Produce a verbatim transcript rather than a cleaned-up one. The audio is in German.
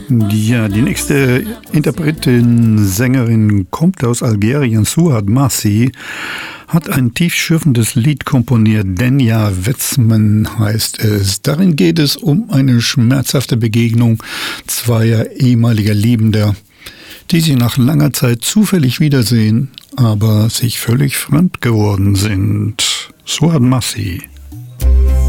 Ja, die nächste Interpretin, Sängerin kommt aus Algerien. Suad Massi hat ein tiefschürfendes Lied komponiert. Denja Wetzman heißt es. Darin geht es um eine schmerzhafte Begegnung zweier ehemaliger Liebender, die sich nach langer Zeit zufällig wiedersehen, aber sich völlig fremd geworden sind. Suad Massi.